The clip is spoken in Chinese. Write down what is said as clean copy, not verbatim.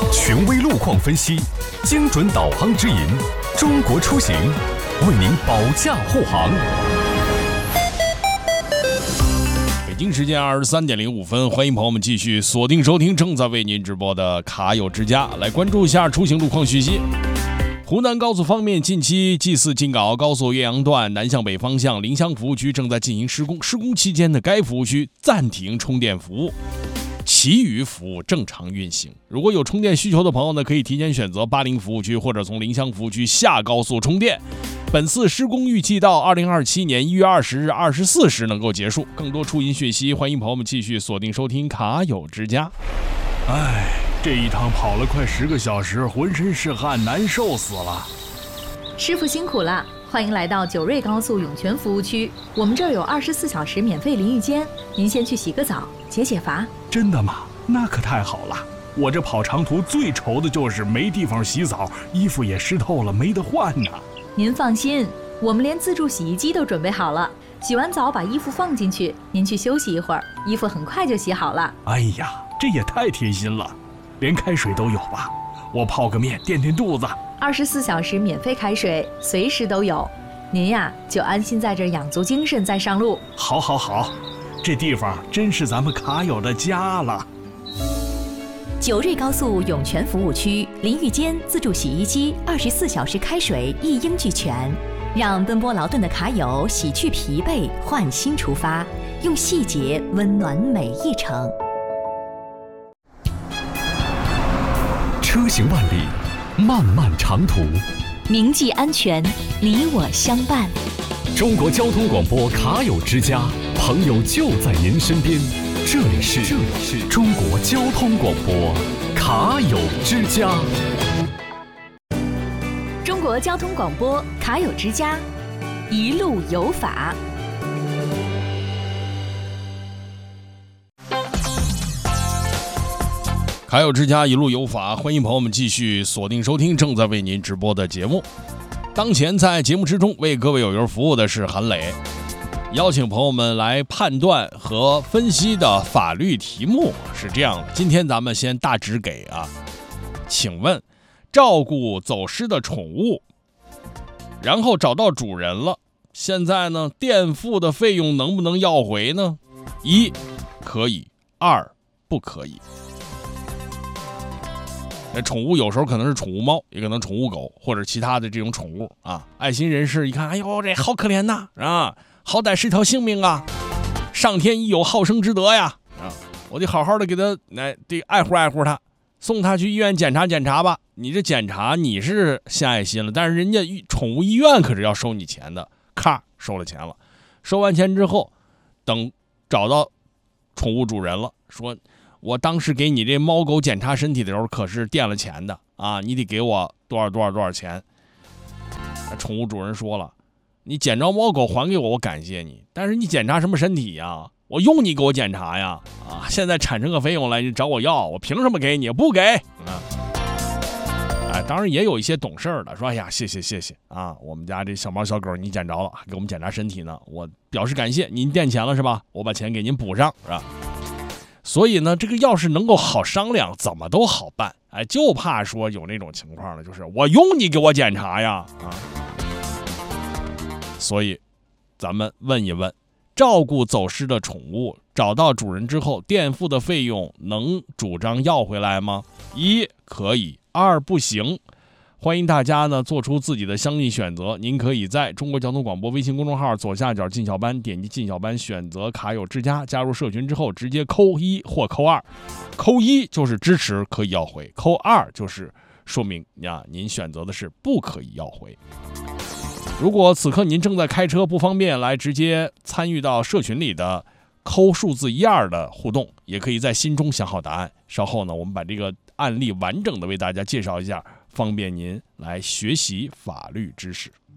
权威路况分析，精准导航指引，中国出行为您保驾护航。 北京时间23:05，欢迎朋友们继续锁定收听正在为您直播的卡友之家，来关注一下出行路况讯息。湖南高速方面，近期G4京港澳高速岳阳段南向北方向临湘服务区正在进行施工，施工期间的该服务区暂停充电服务，其余服务正常运行。如果有充电需求的朋友呢，可以提前选择80服务区或者从临湘服务区下高速充电。本次施工预计到2027年1月20日24时能够结束。更多出行讯息，欢迎朋友们继续锁定收听卡友之家。 这一趟跑了快10个小时，浑身是汗，难受死了。 师傅辛苦了，欢迎来到九瑞高速涌泉服务区，我们这儿有24小时免费淋浴间，您先去洗个澡，解解乏。 真的吗？那可太好了。我这跑长途最愁的就是没地方洗澡，衣服也湿透了，没得换呢。 您放心，我们连自助洗衣机都准备好了，洗完澡把衣服放进去，您去休息一会儿，衣服很快就洗好了。 哎呀，这也太贴心了。连开水都有吧？我泡个面垫垫肚子。 24小时免费开水，随时都有。您呀，就安心在这养足精神再上路。 好，这地方真是咱们卡友的家了。 九瑞高速涌泉服务区，淋浴间、自助洗衣机、24小时开水一应俱全，让奔波劳顿的卡友洗去疲惫，焕新出发，用细节温暖每一程。 车行万里，漫漫长途， 铭记安全，你我相伴。 中国交通广播卡友之家，朋友就在您身边。这里是中国交通广播卡友之家。 中国交通广播卡友之家，一路有法。 卡友之家一路有法，欢迎朋友们继续锁定收听正在为您直播的节目。当前在节目之中为各位友友服务的是韩磊，邀请朋友们来判断和分析的法律题目是这样的。今天咱们先大致给请问照顾走失的宠物，然后找到主人了，现在呢垫付的费用能不能要回呢？1可以，2不可以。宠物有时候可能是宠物猫，也可能宠物狗或者其他的这种宠物啊。爱心人士一看，哎呦，这好可怜呐啊，好歹是条性命啊，上天亦有好生之德呀啊，我得好好的给他得爱护爱护他，送他去医院检查检查吧。你这检查你是献爱心了，但是人家宠物医院可是要收你钱的，咔收了钱了，收完钱之后，等找到宠物主人了，说我当时给你这猫狗检查身体的时候可是垫了钱的啊，你得给我多少钱。宠物主人说了，你捡着猫狗还给我，我感谢你，但是你检查什么身体呀？我用你给我检查呀？啊，现在产生个费用来，你找我要，我凭什么给你？不给啊！当然也有一些懂事儿的说，哎呀，谢谢啊，我们家这小猫小狗你捡着了，给我们检查身体呢，我表示感谢，您垫钱了是吧？我把钱给您补上是吧？所以呢，这个要是能够好商量，怎么都好办。就怕说有那种情况了，就是我用你给我检查呀啊！所以，咱们问一问，照顾走失的宠物，找到主人之后，垫付的费用能主张要回来吗？1可以，2不行。欢迎大家呢做出自己的相应选择。您可以在中国交通广播微信公众号左下角进小班，点击进小班，选择卡友之家，加入社群之后直接扣1或扣2。扣1就是支持可以要回，扣2就是说明您选择的是不可以要回。如果此刻您正在开车不方便来直接参与到社群里的扣数字12的互动，也可以在心中想好答案。稍后呢，我们把这个案例完整的为大家介绍一下，方便您来学习法律知识。